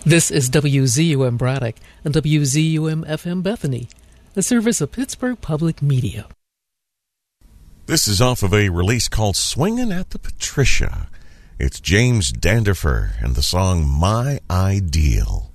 This is WZUM Braddock and WZUM FM Bethany, a service of Pittsburgh Public Media. This is off of a release called Swingin' at the Patricia. It's James Dandifer and the song My Ideal.